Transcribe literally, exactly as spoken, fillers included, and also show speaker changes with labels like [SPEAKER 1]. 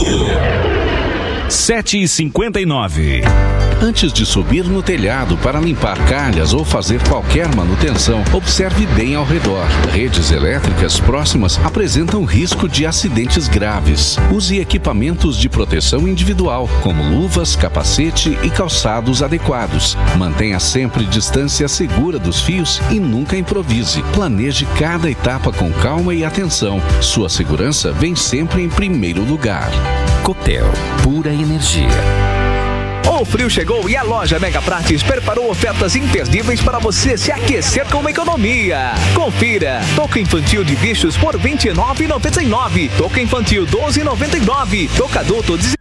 [SPEAKER 1] sete e cinquenta e nove.
[SPEAKER 2] Antes de subir no telhado para limpar calhas ou fazer qualquer manutenção, observe bem ao redor. Redes elétricas próximas apresentam risco de acidentes graves. Use equipamentos de proteção individual, como luvas, capacete e calçados adequados. Mantenha sempre distância segura dos fios e nunca improvise. Planeje cada etapa com calma e atenção. Sua segurança vem sempre em primeiro lugar.
[SPEAKER 3] Copel, pura energia.
[SPEAKER 4] O frio chegou e a loja Mega Prates preparou ofertas imperdíveis para você se aquecer com uma economia. Confira: touca infantil de bichos por vinte e nove reais e noventa e nove centavos, touca infantil doze reais e noventa e nove centavos, touca adulto